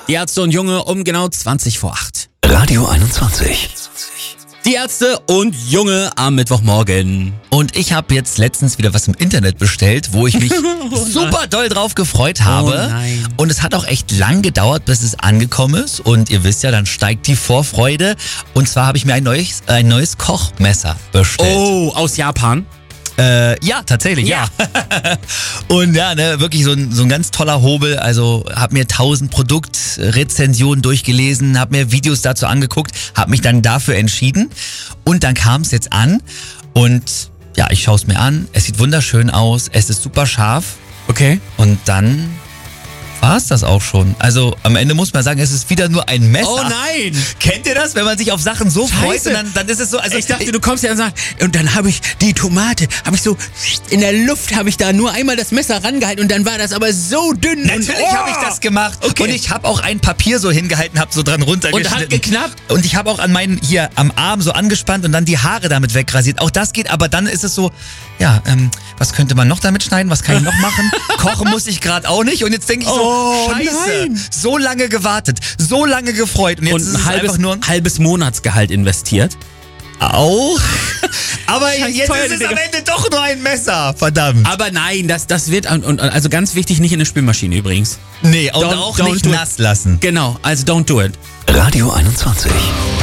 Die Ärzte und Junge um genau 20 vor 8. Radio 21. Die Ärzte und Junge am Mittwochmorgen. Und ich habe jetzt letztens wieder was im Internet bestellt, wo ich mich super doll drauf gefreut habe. Oh nein. Und es hat auch echt lang gedauert, bis es angekommen ist. Und ihr wisst ja, dann steigt die Vorfreude. Und zwar habe ich mir ein neues Kochmesser bestellt. Oh, aus Japan. Ja, tatsächlich, ja. Und ja, wirklich so ein ganz toller Hobel. Also habe mir 1000 Produktrezensionen durchgelesen, habe mir Videos dazu angeguckt, habe mich dann dafür entschieden. Und dann kam es jetzt an und ja, ich schaue es mir an. Es sieht wunderschön aus, es ist super scharf. Okay. Und dann war es das auch schon. Also am Ende muss man sagen, es ist wieder nur ein Messer. Oh nein! Kennt ihr das, wenn man sich auf Sachen so freut und dann ist es so... Also Ich dachte, du kommst ja und sagst, und dann habe ich die Tomate, habe ich so in der Luft, habe ich da nur einmal das Messer rangehalten und dann war das aber so dünn. Natürlich habe ich das gemacht. Okay. Und ich habe auch ein Papier so hingehalten, habe so dran runtergeschnitten. Und hat geknappt? Und ich habe auch an meinen, hier am Arm so angespannt und dann die Haare damit wegrasiert. Auch das geht, aber dann ist es so, ja, was könnte man noch damit schneiden? Was kann ich noch machen? Kochen muss ich gerade auch nicht. Und jetzt denke ich so, scheiße, nein. so lange gewartet, so lange gefreut. Und jetzt Und ist ein es einfach nur halbes Monatsgehalt investiert. auch. Aber Scheiß jetzt teuer, ist es Digga. am Ende doch nur ein Messer. Verdammt. Aber nein, das wird, und also ganz wichtig, nicht in eine Spülmaschine übrigens. Nee, und Don't- auch don't nicht do it. nass lassen. Genau, also don't do it. Radio 21.